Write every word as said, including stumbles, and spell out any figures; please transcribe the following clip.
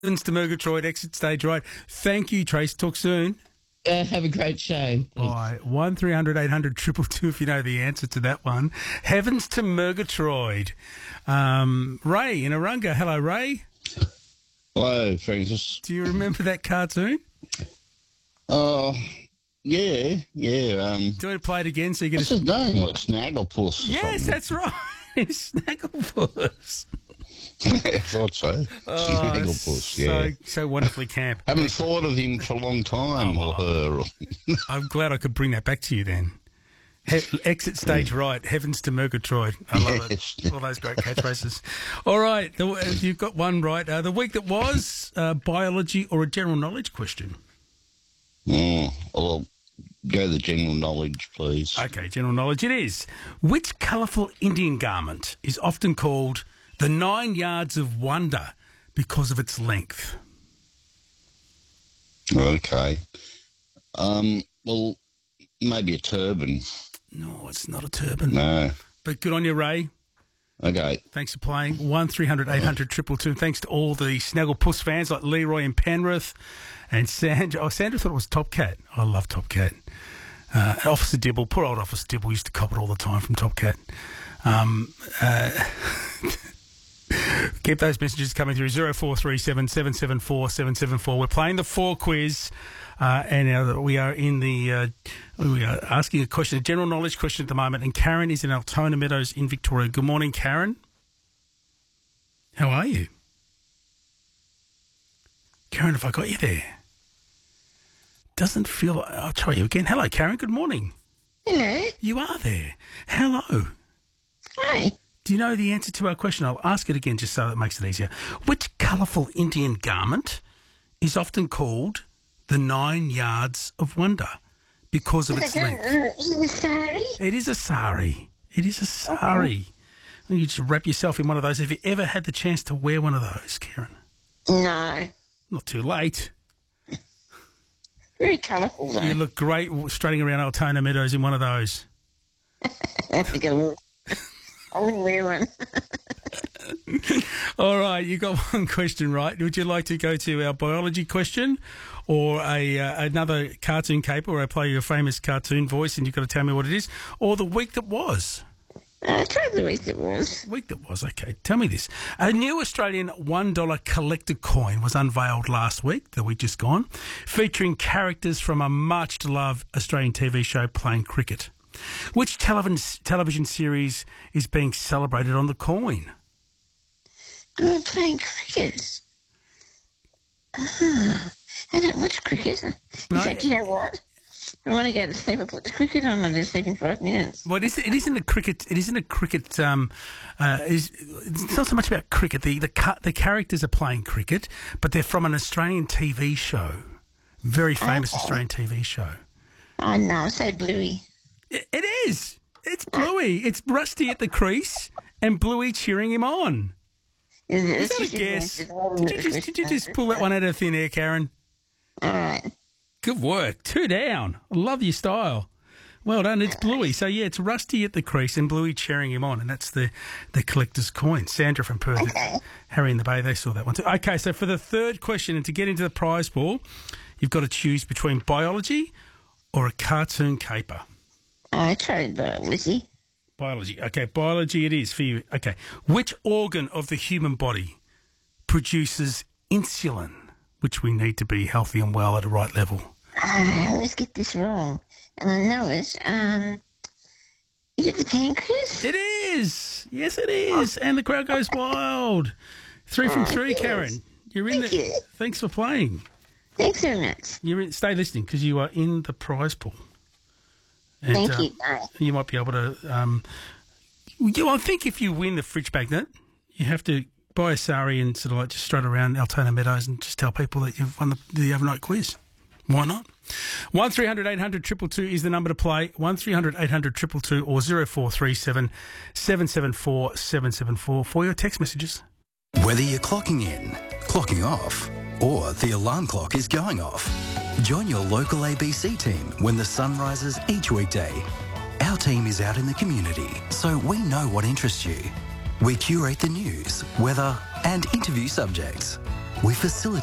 Heavens to Murgatroyd, exit stage right. Thank you, Trace. Talk soon. Uh, have a great show. Bye. one three hundred eight hundred two two two if you know the answer to that one. Heavens to Murgatroyd. Um, Ray in Arunga. Hello, Ray. Hello, Francis. Do you remember that cartoon? Oh, yeah, yeah. Um, Do you want to play it again so you get what's a... his name? Like Snagglepuss or Yes, something? that's right. Snagglepuss. I thought so. Oh, Snagglepuss, yeah. So, so wonderfully camp. Haven't thought of him for a long time, Oh, or her. I'm glad I could bring that back to you then. He- exit stage right, Heavens to Murgatroyd. I love Yes. it. All those great catchphrases. All right, the, uh, you've got one right. Uh, the week that was, uh, biology or a general knowledge question? Oh, well, go the general knowledge, please. Okay, general knowledge it is. Which colourful Indian garment is often called the Nine Yards of Wonder because of its length? Okay. Um, well, maybe a turban. No, it's not a turban. No. But good on you, Ray. Okay. Thanks for playing. one three hundred eight hundred two two two. Thanks to all the Snagglepuss fans like Leroy in Penrith and Sandra. Oh, Sandra thought it was Top Cat. I love Top Cat. Uh, Officer Dibble, poor old Officer Dibble used to cop it all the time from Top Cat. Um, uh, keep those messages coming through. zero four three seven, seven seven four, seven seven four. We're playing the four quiz. Uh, and uh, we are in the, uh, we are asking a question, a general knowledge question at the moment. And Karen is in Altona Meadows in Victoria. Good morning, Karen. How are you? Karen, have I got you there? Doesn't feel, I'll try you again. Hello, Karen. Good morning. Hello. You are there. Hello. Hi. Do you know the answer to our question? I'll ask it again just so that makes it easier. Which colourful Indian garment is often called the Nine Yards of Wonder because of its length? Is it a sari? It is a sari. It is a sari. You just wrap yourself in one of those. Have you ever had the chance to wear one of those, Karen? No. Not too late. Very colourful, though. You look great strutting around Altona Meadows in one of those. I think I will. I wouldn't wear one. All right, you got one question right. Would you like to go to our biology question or a uh, another cartoon caper where I play your famous cartoon voice and you've got to tell me what it is? Or the week that was? I tried the week it was. Week that was, okay. Tell me this. A new Australian one dollar collector coin was unveiled last week, the week just gone, featuring characters from a much-loved Australian T V show playing cricket. Which television television series is being celebrated on the coin? I'm playing cricket. Uh, I don't watch cricket. In No. fact, you know what? I want to go to sleep. I put the cricket on and I sleep in five minutes. Well, it, is, it isn't a cricket. It isn't a cricket. Um, uh, is it's not so much about cricket. The the ca- the characters are playing cricket, but they're from an Australian T V show, very famous Okay. Australian T V show. Oh, no, so bluey. It, it is. It's Bluey. It's Rusty at the crease and Bluey cheering him on. Is, Is that a guess? Did you, just, did you just pull that one out of thin air, Karen? All right. Good work. Two down. I love your style. Well done. It's Bluey. So, yeah, it's Rusty at the crease and Bluey cheering him on, and that's the, the collector's coin. Sandra from Perth, Okay. Harry in the Bay, they saw that one too. Okay, so for the third question, and to get into the prize pool, you've got to choose between biology or a cartoon caper. I tried biology. Biology. Okay, biology it is for you. Okay. Which organ of the human body produces insulin, which we need to be healthy and well at a right level? I always get this wrong. And I know it. Um, is it the pancreas? It is. Yes, it is. And the crowd goes wild. Three from three, Karen. You're in Thank the. you. Thanks for playing. Thanks very much. You're in, stay listening because you are in the prize pool. And, Thank uh, you. Bye. You might be able to. Um, you, I think if you win the fridge magnet, you have to buy a sari and sort of like just strut around Altona Meadows and just tell people that you've won the, the overnight quiz. Why not? one three hundred eight hundred two two two is the number to play. one three hundred eight hundred two two two or zero four three seven, seven seven four, seven seven four for your text messages. Whether you're clocking in, clocking off, or the alarm clock is going off, join your local A B C team when the sun rises each weekday. Our team is out in the community, so we know what interests you. We curate the news, weather, and interview subjects. We facilitate